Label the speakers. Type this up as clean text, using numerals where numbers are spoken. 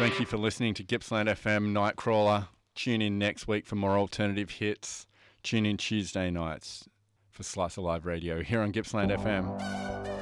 Speaker 1: Thank you for listening to Gippsland FM Nightcrawler. Tune in next week for more alternative hits. Tune in Tuesday nights for Slice of Live Radio here on Gippsland FM.